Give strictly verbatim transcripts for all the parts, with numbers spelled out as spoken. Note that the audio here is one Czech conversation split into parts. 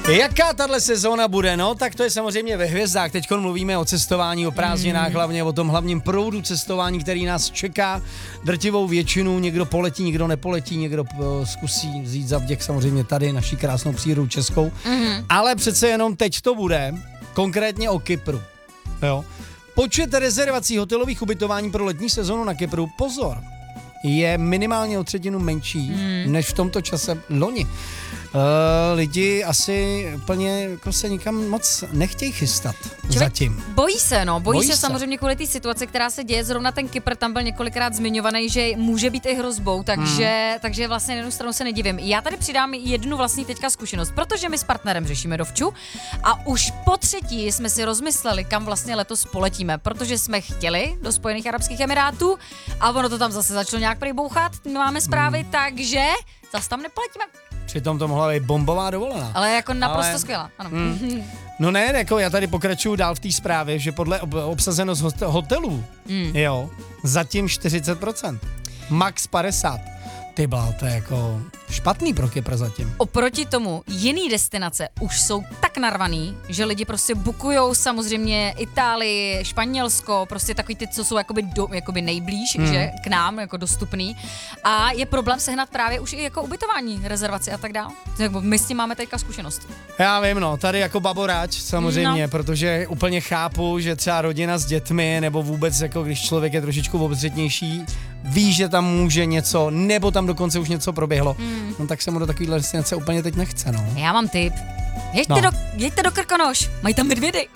Jaká tahle sezóna bude? No, tak to je samozřejmě ve hvězdách. Teď mluvíme o cestování, o prázdninách, mm. hlavně o tom hlavním proudu cestování, který nás čeká. Drtivou většinu, někdo poletí, někdo nepoletí, někdo uh, zkusí vzít za vděk samozřejmě tady naší krásnou přírodu českou. Mm. Ale přece jenom teď to bude, konkrétně o Kypru. Jo. Počet rezervací hotelových ubytování pro letní sezonu na Kypru, pozor, je minimálně o třetinu menší mm. než v tomto čase loni. Uh, lidi asi úplně jako se nikam moc nechtějí chystat. Člověk zatím. Bojí se, no. Bojí, bojí se, se samozřejmě kvůli té situace, která se děje. Zrovna ten Kypr tam byl několikrát zmiňovaný, že může být i hrozbou, takže, hmm. takže vlastně na jednu stranu se nedivím. Já tady přidám jednu vlastní teďka zkušenost, protože my s partnerem řešíme dovču a už po třetí jsme si rozmysleli, kam vlastně letos poletíme, protože jsme chtěli do Spojených arabských emirátů a ono to tam zase začalo nějak prybouchat, máme zprávy, hmm. takže zase tam nepoletíme. Přitom to mohla být bombová dovolená. Ale jako naprosto Ale, skvělá, ano. Mm, no ne, jako já tady pokračuju dál v té zprávě, že podle ob- obsazenost hotelů, mm. jo, zatím čtyřicet procent, max padesát. Ty blá, to je jako špatný pro Kypr zatím. Oproti tomu jiný destinace už jsou tak narvaný, že lidi prostě bukujou samozřejmě Itálii, Španělsko, prostě takový ty, co jsou jakoby, do, jakoby nejblíž, hmm. že, k nám jako dostupný. A je problém sehnat právě už i jako ubytování, rezervaci a tak dále. My s tím máme teďka zkušenost. Já vím, no, tady jako baboráč samozřejmě, no. Protože úplně chápu, že třeba rodina s dětmi, nebo vůbec jako když člověk je trošičku obezřetnější, ví, že tam může něco, nebo tam dokonce už něco proběhlo, mm. no tak se mu do takovýhle destinace úplně teď nechce, no. Já mám tip. Jeďte, no. do, jeďte do Krkonoš, mají tam medvědy.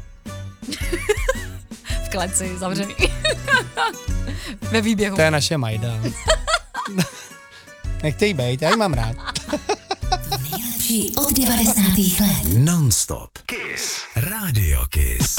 V kleci, zavřený. Ve výběhu. To je naše Majda. Nechte jí bejt, já jí mám rád. Nejlepší od devadesátých let. Non-stop. Kiss. Radio Kiss.